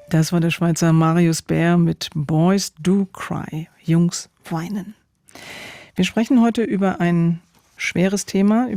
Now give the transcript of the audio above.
Das war der Schweizer Marius Bär mit Boys Do Cry, Jungs weinen. Wir sprechen heute über ein schweres Thema,